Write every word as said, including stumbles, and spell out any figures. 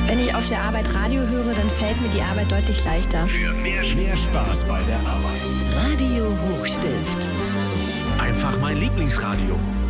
Wenn ich auf der Arbeit Radio höre, dann fällt mir die Arbeit deutlich leichter. Für mehr, mehr Spaß bei der Arbeit. Radio Hochstift. Einfach mein Lieblingsradio.